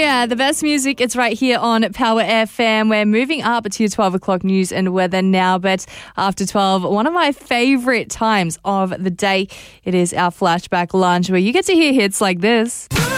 Yeah, the best music, it's right here on Power FM. We're moving up to your 12 o'clock news and weather now, but after 12, one of my favourite times of the day, it is our flashback lunch where you get to hear hits like this.